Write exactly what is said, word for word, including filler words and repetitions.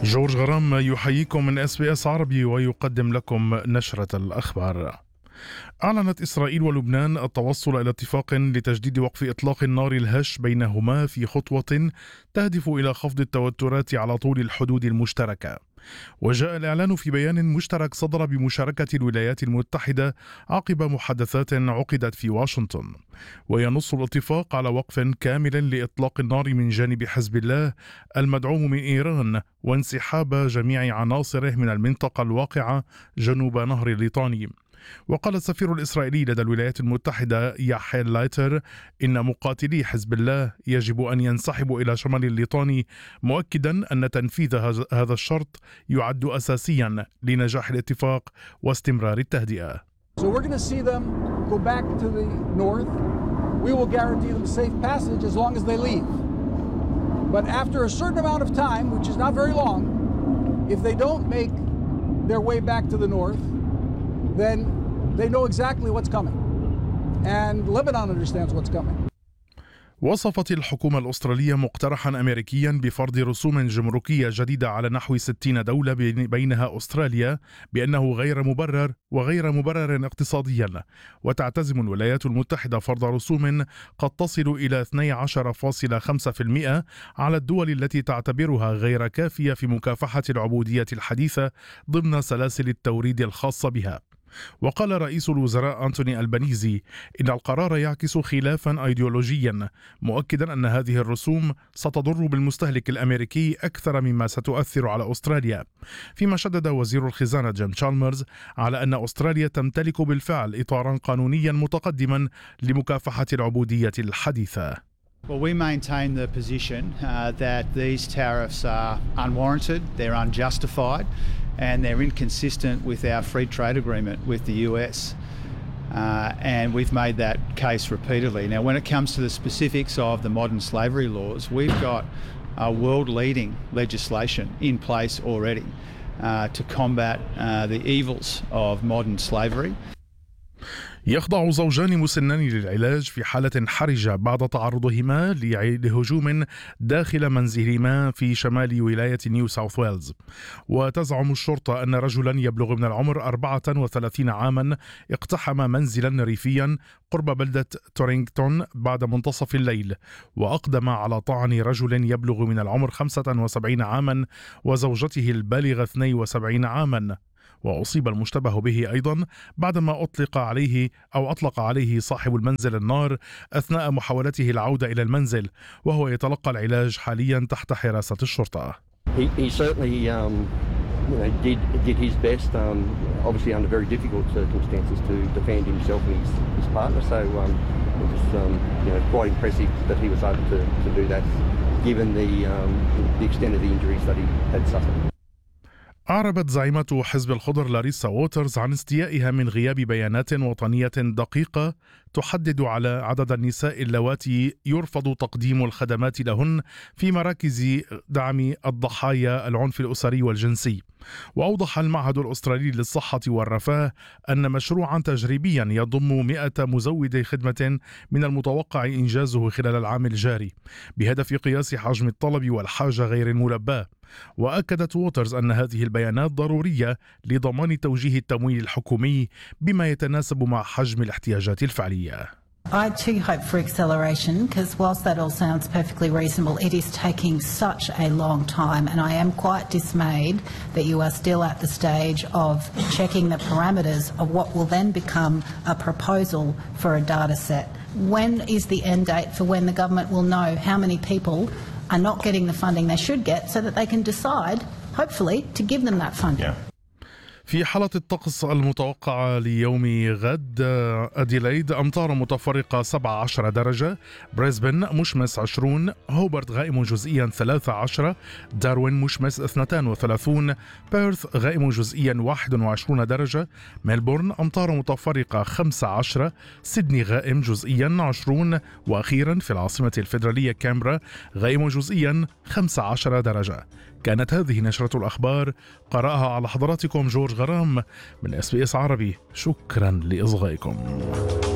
جورج غرام يحييكم من اس بي اس عربي ويقدم لكم نشرة الأخبار. أعلنت إسرائيل ولبنان التوصل إلى اتفاق لتجديد وقف إطلاق النار الهش بينهما في خطوة تهدف إلى خفض التوترات على طول الحدود المشتركة. وجاء الإعلان في بيان مشترك صدر بمشاركة الولايات المتحدة عقب محادثات عقدت في واشنطن، وينص الاتفاق على وقف كامل لإطلاق النار من جانب حزب الله المدعوم من إيران وانسحاب جميع عناصره من المنطقة الواقعة جنوب نهر الليطاني. وقال السفير الإسرائيلي لدى الولايات المتحدة ياحيل لايتر إن مقاتلي حزب الله يجب أن ينسحبوا إلى شمال الليطاني، مؤكدا أن تنفيذ هذا الشرط يعد أساسيا لنجاح الاتفاق واستمرار التهدئة. So we're going to see them go back to the north. We will guarantee them safe passage as long as they leave. But after a certain amount of time, which is not very long, if they don't make their way back to the north, then they know exactly what's coming. And Lebanon understands what's coming. وصفت الحكومة الأسترالية مقترحا أمريكيا بفرض رسوم جمركية جديدة على نحو ستين دولة بينها أستراليا بأنه غير مبرر وغير مبرر اقتصاديا، وتعتزم الولايات المتحدة فرض رسوم قد تصل إلى اثني عشر فاصلة خمسة بالمئة على الدول التي تعتبرها غير كافية في مكافحة العبودية الحديثة ضمن سلاسل التوريد الخاصة بها. وقال رئيس الوزراء أنتوني ألبانيزي إن القرار يعكس خلافا أيديولوجيا، مؤكدا أن هذه الرسوم ستضر بالمستهلك الأمريكي أكثر مما ستؤثر على أستراليا، فيما شدد وزير الخزانة جيم تشالمرز على أن أستراليا تمتلك بالفعل إطارا قانونيا متقدما لمكافحة العبودية الحديثة. Well, we maintain the position uh, that these tariffs are unwarranted, they're unjustified, and they're inconsistent with our free trade agreement with the U S. Uh, and we've made that case repeatedly. Now, when it comes to the specifics of the modern slavery laws, we've got a world-leading legislation in place already uh, to combat uh, the evils of modern slavery. يخضع زوجان مسنان للعلاج في حالة حرجة بعد تعرضهما لهجوم داخل منزلهما في شمال ولاية نيو ساوث ويلز. وتزعم الشرطة أن رجلا يبلغ من العمر أربعة وثلاثين عاما اقتحم منزلا ريفيا قرب بلدة تورينغتون بعد منتصف الليل، وأقدم على طعن رجل يبلغ من العمر خمسة وسبعين عاما وزوجته البالغة اثنين وسبعين عاما. وأصيب المشتبه به أيضا بعدما أطلق عليه أو أطلق عليه صاحب المنزل النار أثناء محاولته العودة إلى المنزل، وهو يتلقى العلاج حاليا تحت حراسة الشرطة. He, he certainly um, you know, did, did his best, um, obviously under very difficult circumstances, to defend himself and his, his partner. So um, it was um, you know, quite impressive that he was able to, to do that, given the, um, the extent of the injuries that he had suffered. أعربت زعيمة حزب الخضر لاريسا ووترز عن استيائها من غياب بيانات وطنية دقيقة تحدد على عدد النساء اللواتي يرفض تقديم الخدمات لهن في مراكز دعم الضحايا العنف الأسري والجنسي. وأوضح المعهد الأسترالي للصحة والرفاه أن مشروعا تجريبيا يضم مئة مزود خدمة من المتوقع إنجازه خلال العام الجاري بهدف قياس حجم الطلب والحاجة غير الملباة. وأكدت ووترز أن هذه البيانات ضرورية لضمان توجيه التمويل الحكومي بما يتناسب مع حجم الاحتياجات الفعلية. I too hope for acceleration, because whilst that all sounds perfectly reasonable, it is taking such a long time, and I am quite dismayed that you are still at the stage of checking the parameters of what will then become a proposal for a data set. When is the end date for when the government will know how many people are not getting the funding they should get, so that they can decide, hopefully, to give them that funding? Yeah. في حالة الطقس المتوقعة ليوم غد: أديلايد أمطار متفرقة سبعة عشر درجة، بريسبن مشمس عشرون، هوبرت غائم جزئيا ثلاثة عشر، داروين مشمس اثنتان وثلاثون، بيرث غائم جزئيا واحد وعشرون درجة، ميلبورن أمطار متفرقة خمسة عشر، سيدني غائم جزئيا عشرون، وأخيرا في العاصمة الفيدرالية كامبرا غائم جزئيا خمسة عشر درجة. كانت هذه نشرة الأخبار، قرأها على حضراتكم جورج غرام من اس بي اس عربي. شكرا لإصغائكم.